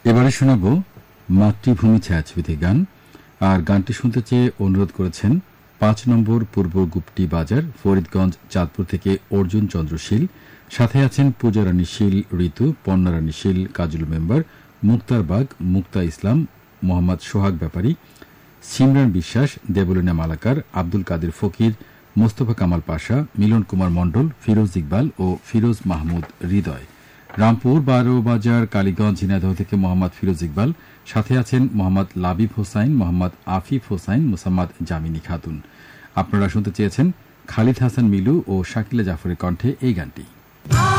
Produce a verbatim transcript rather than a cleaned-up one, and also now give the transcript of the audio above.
এবারে শোনাব মাতৃভূমি ছায়াছবিতে গান। আর গানটি শুনতে চেয়ে অনুরোধ করেছেন পাঁচ নম্বর পূর্ব গুপ্তি বাজার ফরিদগঞ্জ চাঁদপুর থেকে অর্জুন চন্দ্র শীল। সাথে আছেন পূজারানী শীল, ঋতু, পন্নারানী শীল, কাজল মেম্বার, মুক্তার বাগ, মুক্তা ইসলাম, মোহাম্মদ সোহাগ ব্যাপারী, সিমরান বিশ্বাস, দেবলিনা মালাকার, আব্দুল কাদের ফকির, মোস্তফা কামাল পাশা, মিলন কুমার মণ্ডল, ফিরোজ ইকবাল ও ফিরোজ মাহমুদ হৃদয়। রামপুর বারো বাজার কালীগঞ্জ ঝিনাইদহ থেকে মোহাম্মদ ফিরোজ ইকবাল। সাথে আছেন মোহাম্মদ লাবিব হোসাইন, মোহাম্মদ আফিফ হোসাইন, মোসাম্মদ জামিনী খাতুন। আপনারা শুনতে চেয়েছেন খালিদ হাসান মিলু ও শাকিলা জাফরের কণ্ঠে এই গানটি।